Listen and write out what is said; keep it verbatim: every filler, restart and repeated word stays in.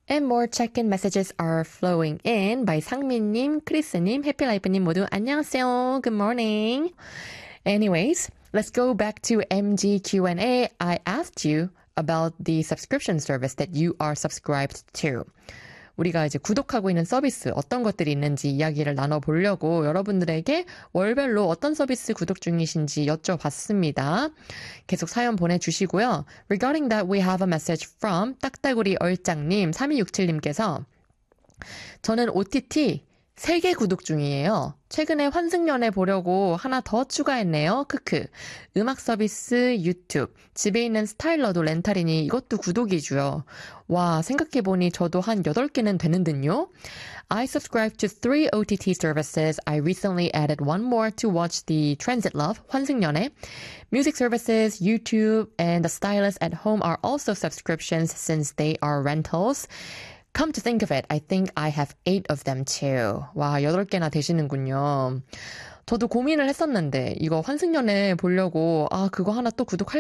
And more check-in messages are flowing in by 상민님, 크리스님, 해피라이프님 모두 안녕하세요. Good morning. Anyways, let's go back to M G Q and A. I asked you about the subscription service that you are subscribed to. 우리가 이제 구독하고 있는 서비스 어떤 것들이 있는지 이야기를 나눠보려고 여러분들에게 월별로 어떤 서비스 구독 중이신지 여쭤봤습니다. 계속 사연 보내주시고요. Regarding that, we have a message from 딱따구리 얼짱님 삼이육칠님께서 저는 오티티 세 개 구독 중이에요. 최근에 환승연애 보려고 하나 더 추가했네요. 크크. 음악 서비스, 유튜브, 집에 있는 스타일러도 렌탈이니 이것도 구독이죠. 와, 생각해보니 저도 한 여덟 개는 되는 듯요. I subscribe to three O T T services. I recently added one more to watch the Transit Love, 환승연애. Music services, YouTube, and the stylist at home are also subscriptions since they are rentals. Come to think of it, I think I have eight of them too. 와, 여덟 개나 되시는군요. 저도 고민을 했었는데 이거 환승연애 보려고 아 그거 하나 또 구독할